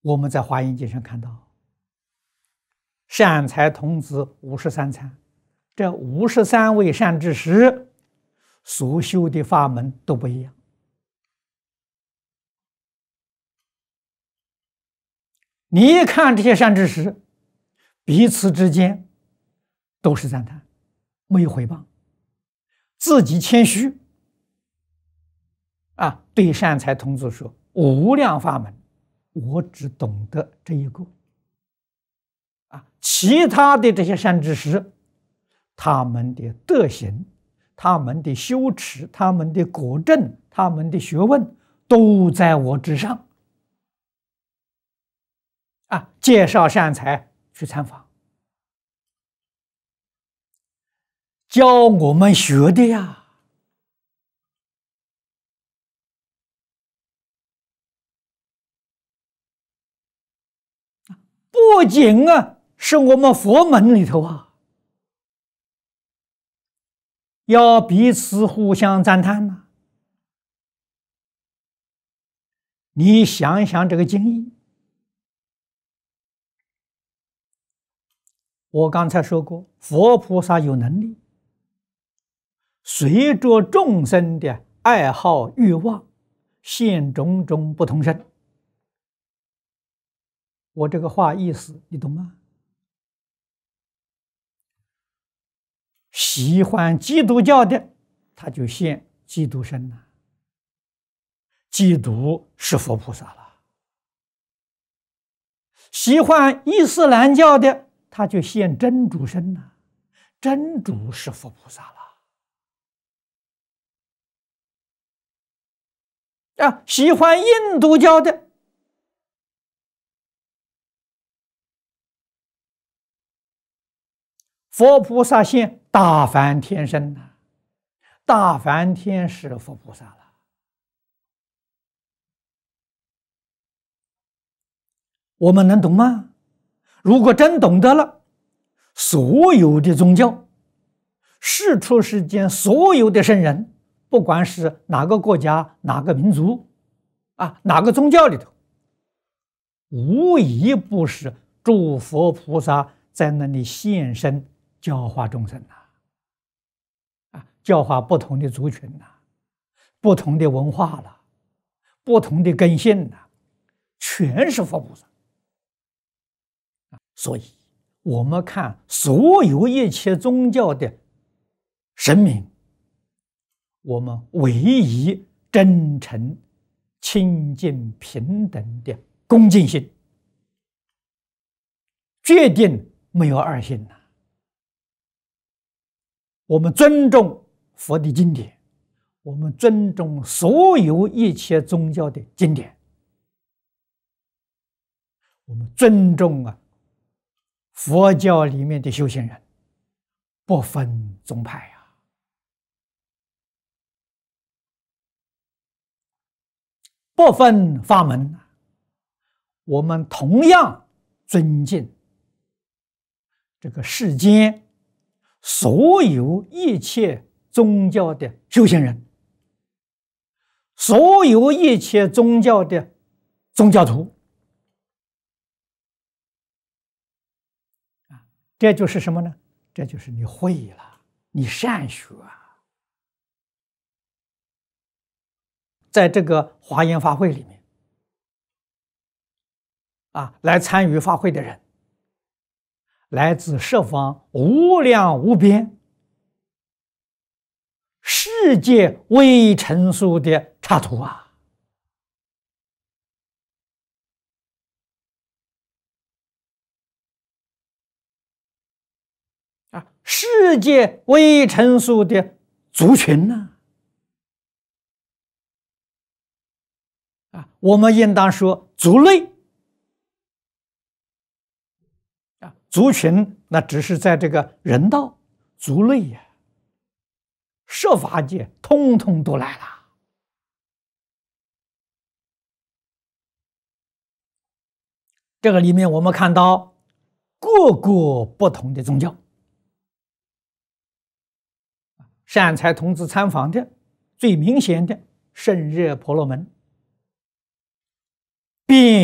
我们在《华严经》上看到，善财童子53参，这53位善知识所修的法门都不一样。你一看这些善知识，彼此之间都是赞叹，没有诽谤，自己谦虚对善财童子说：“无量法门，我只懂得这一个。”其他的这些善知识，他们的德行、他们的修持、他们的果证、他们的学问，都在我之上。介绍善财去参访，教我们学的呀。不仅是我们佛门里头要彼此互相赞叹呐。你想一想这个经义，我刚才说过，佛菩萨有能力，随着众生的爱好欲望，现种种不同身。我这个话意思你懂吗？喜欢基督教的，他就现基督身了，基督是佛菩萨了；喜欢伊斯兰教的，他就现真主身了，真主是佛菩萨了。喜欢印度教的，佛菩萨现大梵天身了，大梵天是佛菩萨了。我们能懂吗？如果真懂得了，所有的宗教，世出世间所有的圣人，不管是哪个国家、哪个民族哪个宗教里头，无一不是诸佛菩萨在那里现身教化众生教化不同的族群不同的文化了，不同的根性全是佛菩萨。所以我们看所有一切宗教的神明，我们唯以真诚、清净、平等的恭敬心，决定没有二心我们尊重佛的经典，我们尊重所有一切宗教的经典，我们尊重佛教里面的修行人，不分宗派不分法门，我们同样尊敬这个世间所有一切宗教的修行人，所有一切宗教的宗教徒。这就是什么呢？这就是你会了，你善学在这个华严法会里面来参与法会的人，来自十方无量无边世界未成数的刹土世界未成数的族群我们应当说族类族群那只是在这个人道，族类设法界通通都来了。这个里面我们看到各个不同的宗教，善财童子参访的最明显的圣热婆罗门，